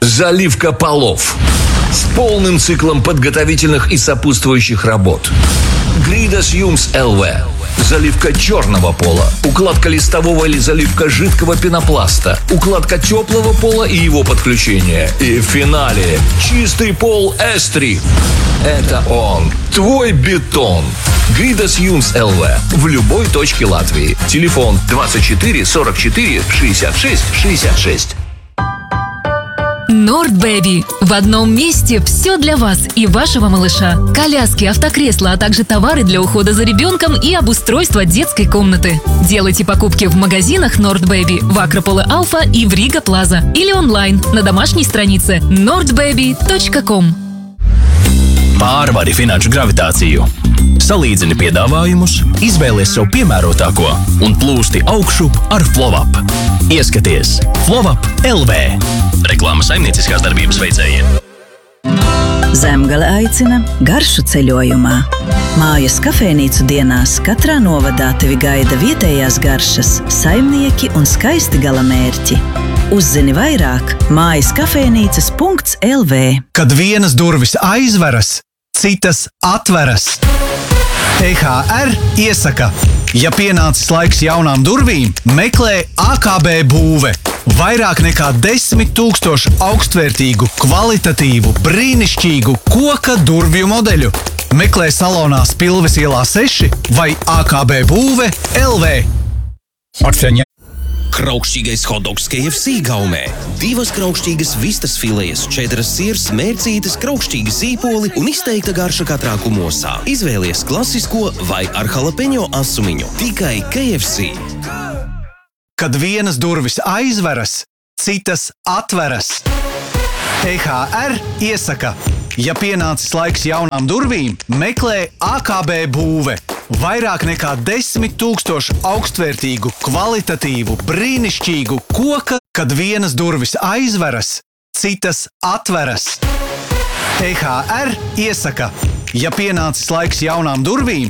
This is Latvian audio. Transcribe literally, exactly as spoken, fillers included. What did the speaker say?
Заливка полов с полным циклом подготовительных и сопутствующих работ. Гридас Юмс эл ви. Заливка черного пола, укладка листового или заливка жидкого пенопласта, укладка теплого пола и его подключение. И в финале чистый пол Эстри. Это он, твой бетон. Гридас Юмс эл ви в любой точке Латвии. Телефон двадцать четыре сорок четыре шестьдесят шесть шестьдесят шесть. Nordbaby. В одном месте все для вас и вашего малыша. Коляски, автокресла, а также товары для ухода за ребенком и обустройства детской комнаты. Делайте покупки в магазинах Nordbaby в Акрополе Алфа и в Рига Плаза или онлайн на домашней странице nordbaby точка ком. Pārvari finanšu gravitāciju. Salīdzini piedāvājumus, izvēlies sev piemērotāko un plūsti augšu ar FlowUp. Ieskaties FlowUp эл ви. Reklāma saimnieciskās darbības veicējiem. Zemgale aicina garšu ceļojumā. Mājas kafejnīcu dienās katrā novadā tevi gaida vietējās garšas, saimnieki un skaisti galamērķi. Uzzini vairāk mājas kafejnīcas punkts эл ви. Kad vienas durvis aizveras, citas atveras. T H R iesaka, ja pienācis laiks jaunām durvīm, meklē A K B būve. Vairāk nekā desmit tūkstoši augstvērtīgu, kvalitatīvu, brīnišķīgu koka durvju modeļu. Meklē salonā Spilves ielā seši vai A K B būve эл ви. Atceņa. Kraukšķīgais hotdogs K F C gaumē. Divas kraukšķīgas vistas filejas, četras sirs, mērcītes, kraukšķīgi sīpoli un izteikta garša katrā kumosā. Izvēlies klasisko vai ar jalapeņo asumiņu. Tikai K F C. Kad vienas durvis aizveras, citas atveras. T H R iesaka, ja pienācis laiks jaunām durvīm, meklē A K B būve. Vairāk nekā desmit tūkstoši augstvērtīgu, kvalitatīvu, brīnišķīgu koka, kad vienas durvis aizveras, citas atveras. T H R iesaka, ja pienācis laiks jaunām durvīm,